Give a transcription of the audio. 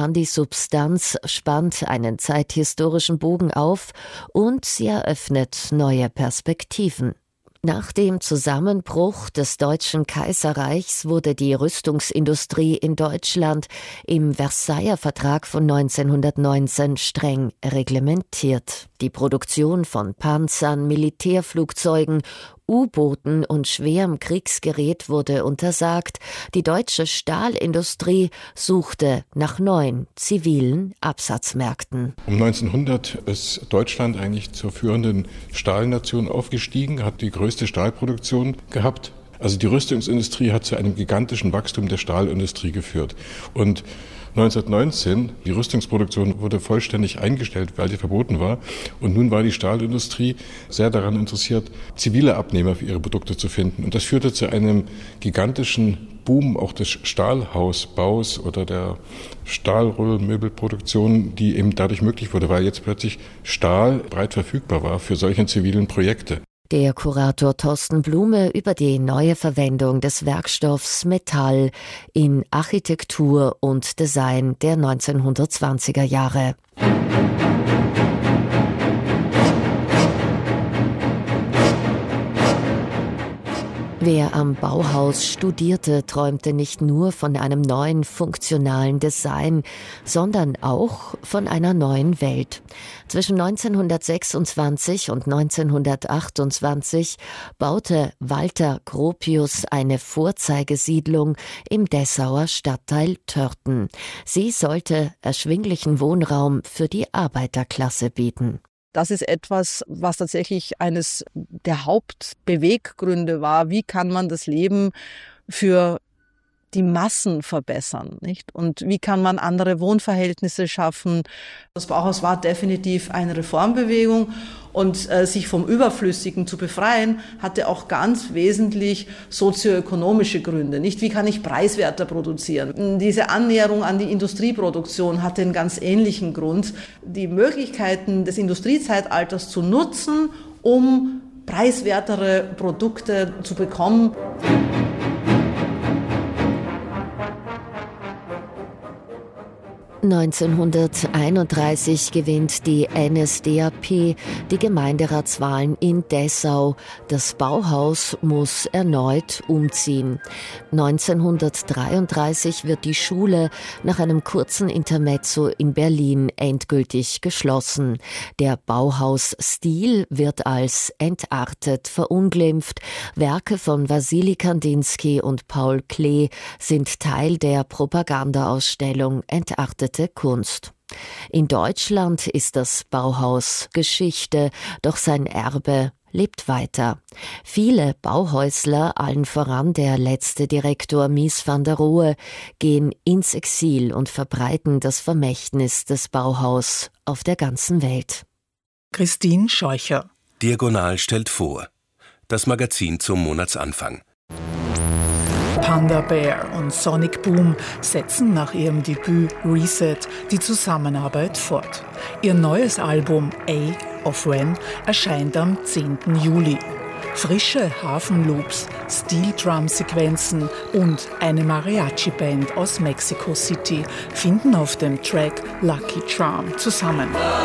Gandhi Substanz spannt einen zeithistorischen Bogen auf und sie eröffnet neue Perspektiven. Nach dem Zusammenbruch des Deutschen Kaiserreichs wurde die Rüstungsindustrie in Deutschland im Versailler Vertrag von 1919 streng reglementiert. Die Produktion von Panzern, Militärflugzeugen, U-Booten und schwerem Kriegsgerät wurde untersagt. Die deutsche Stahlindustrie suchte nach neuen zivilen Absatzmärkten. Um 1900 ist Deutschland eigentlich zur führenden Stahlnation aufgestiegen, hat die größte Stahlproduktion gehabt. Also die Rüstungsindustrie hat zu einem gigantischen Wachstum der Stahlindustrie geführt. Und 1919, die Rüstungsproduktion wurde vollständig eingestellt, weil sie verboten war. Und nun war die Stahlindustrie sehr daran interessiert, zivile Abnehmer für ihre Produkte zu finden. Und das führte zu einem gigantischen Boom auch des Stahlhausbaus oder der Stahlrollmöbelproduktion, die eben dadurch möglich wurde, weil jetzt plötzlich Stahl breit verfügbar war für solche zivilen Projekte. Der Kurator Thorsten Blume über die neue Verwendung des Werkstoffs Metall in Architektur und Design der 1920er Jahre. Wer am Bauhaus studierte, träumte nicht nur von einem neuen funktionalen Design, sondern auch von einer neuen Welt. Zwischen 1926 und 1928 baute Walter Gropius eine Vorzeigesiedlung im Dessauer Stadtteil Törten. Sie sollte erschwinglichen Wohnraum für die Arbeiterklasse bieten. Das ist etwas, was tatsächlich eines der Hauptbeweggründe war. Wie kann man das Leben für die Massen verbessern, nicht? Und wie kann man andere Wohnverhältnisse schaffen? Das Bauhaus war definitiv eine Reformbewegung und sich vom Überflüssigen zu befreien, hatte auch ganz wesentlich sozioökonomische Gründe, nicht? Wie kann ich preiswerter produzieren? Diese Annäherung an die Industrieproduktion hatte einen ganz ähnlichen Grund. Die Möglichkeiten des Industriezeitalters zu nutzen, um preiswertere Produkte zu bekommen. 1931 gewinnt die NSDAP die Gemeinderatswahlen in Dessau. Das Bauhaus muss erneut umziehen. 1933 wird die Schule nach einem kurzen Intermezzo in Berlin endgültig geschlossen. Der Bauhausstil wird als entartet verunglimpft. Werke von Wassily Kandinsky und Paul Klee sind Teil der Propagandaausstellung Entartete Kunst. In Deutschland ist das Bauhaus Geschichte, doch sein Erbe lebt weiter. Viele Bauhäusler, allen voran der letzte Direktor Mies van der Rohe, gehen ins Exil und verbreiten das Vermächtnis des Bauhaus auf der ganzen Welt. Christine Scheucher. Diagonal stellt vor. Das Magazin zum Monatsanfang. Panda Bear und Sonic Boom setzen nach ihrem Debüt Reset die Zusammenarbeit fort. Ihr neues Album A of When erscheint am 10. Juli. Frische Hafenloops, Steel-Drum-Sequenzen und eine Mariachi-Band aus Mexico City finden auf dem Track Lucky Charm zusammen.